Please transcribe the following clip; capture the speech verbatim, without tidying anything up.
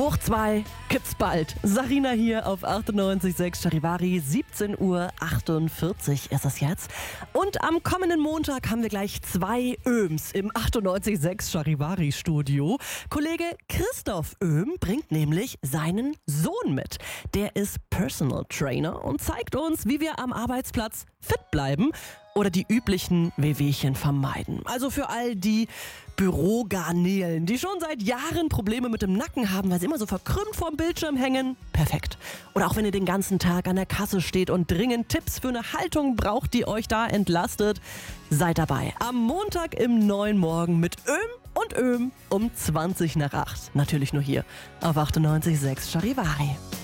Hoch zwei gibt's bald. Sarina hier auf achtundneunzig Komma sechs Charivari, siebzehn Uhr achtundvierzig ist es jetzt. Und am kommenden Montag haben wir gleich zwei Öms im achtundneunzig Komma sechs Charivari Studio. Kollege Christoph Öhm bringt nämlich seinen Sohn mit. Der ist Personal Trainer und zeigt uns, wie wir am Arbeitsplatz fit bleiben oder die üblichen Wehwehchen vermeiden. Also für all die Bürogarnelen, die schon seit Jahren Probleme mit dem Nacken haben, weil sie immer so verkrümmt vorm Bildschirm hängen. Perfekt. Oder auch wenn ihr den ganzen Tag an der Kasse steht und dringend Tipps für eine Haltung braucht, die euch da entlastet. Seid dabei. Am Montag im neuen Morgen mit Öhm und Öhm um zwanzig nach acht. Natürlich nur hier auf achtundneunzig Komma sechs Charivari.